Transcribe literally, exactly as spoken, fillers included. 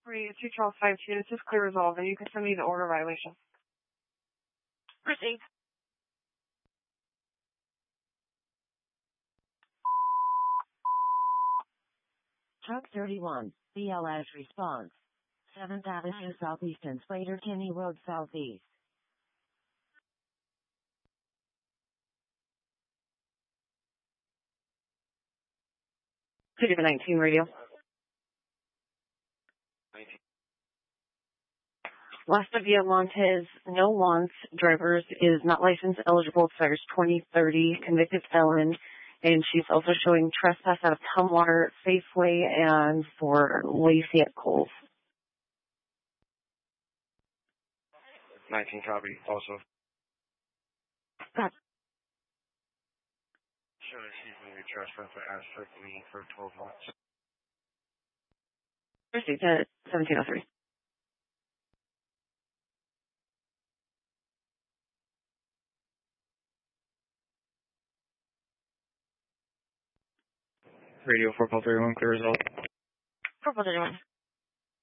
Three, two Charles five two. This is clear resolved, and you can send me the order violation. Received. Truck thirty-one, B L S response. seventh Avenue Southeast and Slater Kinney Road Southeast. City of nineteen radio. nineteen. West of Via Montez, no wants, drivers is not licensed, eligible, expires twenty thirty, convicted felon, and she's also showing trespass out of Tumwater Safeway and for Lacey at Kohl's. nineteen copy, also. Got Should I see from your trespass for asterisk me for twelve months? received at seventeen oh three. Radio four call thirty-one, clear result. Purple thirty-one.